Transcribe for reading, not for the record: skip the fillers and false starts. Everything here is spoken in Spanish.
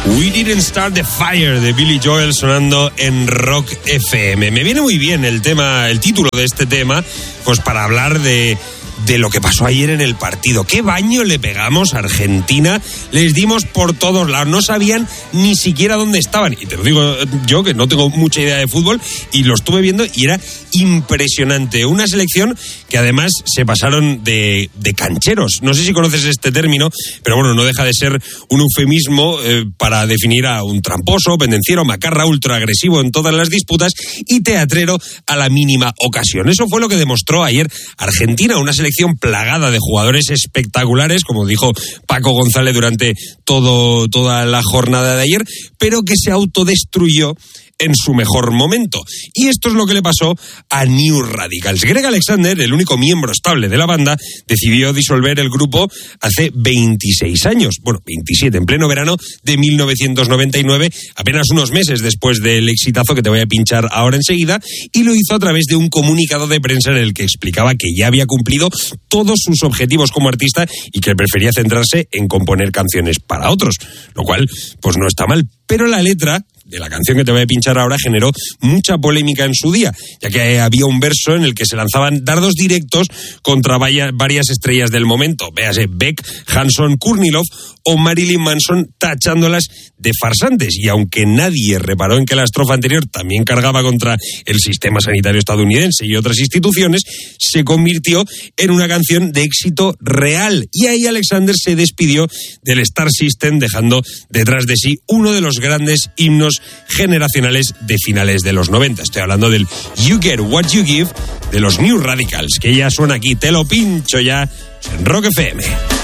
We Didn't Start the Fire de Billy Joel sonando en Rock FM. Me viene muy bien el título de este tema, pues para hablar de lo que pasó ayer en el partido. ¿Qué baño le pegamos a Argentina? Les dimos por todos lados, no sabían ni siquiera dónde estaban. Y te lo digo yo, que no tengo mucha idea de fútbol, y lo estuve viendo y era impresionante. Una selección que además se pasaron de cancheros. No sé si conoces este término, pero bueno, no deja de ser un eufemismo para definir a un tramposo, pendenciero, macarra, ultraagresivo en todas las disputas y teatrero a la mínima ocasión. Eso fue lo que demostró ayer Argentina, una selección plagada de jugadores espectaculares, como dijo Paco González durante toda la jornada de ayer, pero que se autodestruyó en su mejor momento. Y esto es lo que le pasó a New Radicals. Greg Alexander, el único miembro estable de la banda, decidió disolver el grupo hace 26 años. Bueno, 27, en pleno verano de 1999, apenas unos meses después del exitazo que te voy a pinchar ahora enseguida, y lo hizo a través de un comunicado de prensa en el que explicaba que ya había cumplido todos sus objetivos como artista y que prefería centrarse en componer canciones para otros, lo cual pues no está mal. Pero la letra de la canción que te voy a pinchar ahora generó mucha polémica en su día, ya que había un verso en el que se lanzaban dardos directos contra varias estrellas del momento, véase Beck, Hanson, Kurnilov o Marilyn Manson, tachándolas de farsantes. Y aunque nadie reparó en que la estrofa anterior también cargaba contra el sistema sanitario estadounidense y otras instituciones, se convirtió en una canción de éxito real. Y ahí Alexander se despidió del Star System, dejando detrás de sí uno de los grandes himnos generacionales de finales de los 90. Estoy hablando del You Get What You Give de los New Radicals, que ya suena aquí. Te lo pincho ya en Rock FM.